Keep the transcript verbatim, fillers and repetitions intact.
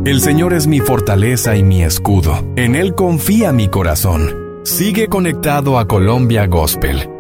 El Señor es mi fortaleza y mi escudo. En Él confía mi corazón. Sigue conectado a Colombia Gospel